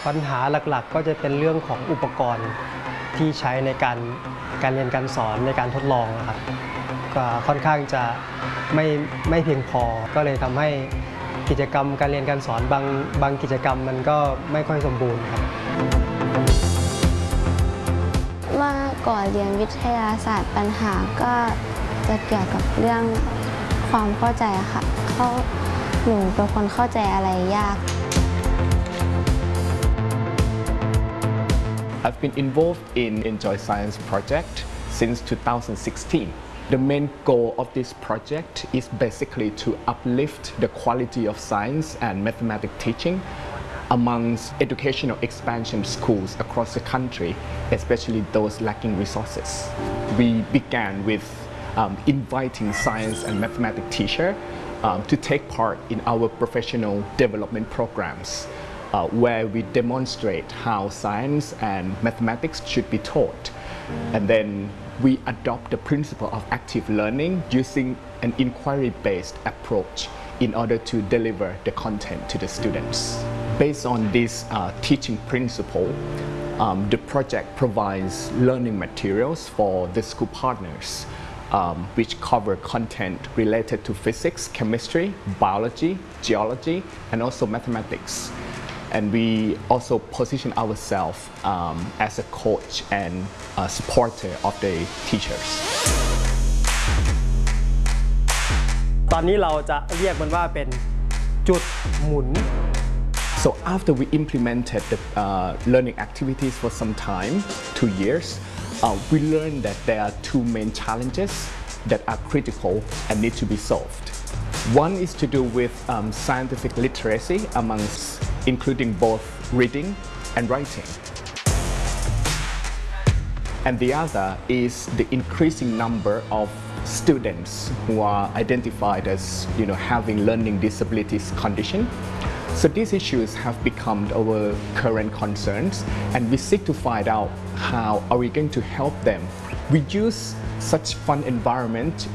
ปัญหาหลักๆก็จะเป็นเรื่องของอุปกรณ์ที่ใช้ในการเรียนการสอนในการทดลองนะครับก็ค่อนข้างจะไม่เพียงพอก็เลยทำให้กิจกรรมการเรียนการสอนบางกิจกรรมมันก็ไม่ค่อยสมบูรณ์ครับเมื่อก่อนเรียนวิทยาศาสตร์ปัญหาก็จะเกี่ยวกับเรื่องความเข้าใจค่ะหนูเป็นคนเข้าใจอะไรยาก I've been involved in Enjoy Science project since 2016. The main goal of this project is basically to uplift the quality of science and mathematics teaching amongst educational expansion schools across the country, especially those lacking resources. We began with inviting science and mathematics teachers to take part in our professional development programs, where we demonstrate how science and mathematics should be taught. And then we adopt the principle of active learning using an inquiry-based approach in order to deliver the content to the students. Based on this teaching principle, the project provides learning materials for the school partners, which cover content related to physics, chemistry, biology, geology, and also mathematics. And we also position ourselves as a coach and a supporter of the teachers. ตอนนี้เราจะเรียกมันว่าเป็นจุดหมุน So after we implemented the learning activities for some time, 2 years, we learned that there are two main challenges that are critical and need to be solved. One is to do with scientific literacy amongst including both reading and writing. And the other is the increasing number of students who are identified as having learning disabilities condition. So these issues have become our current concerns, and we seek to find out how are we going to help them reduce such fun environment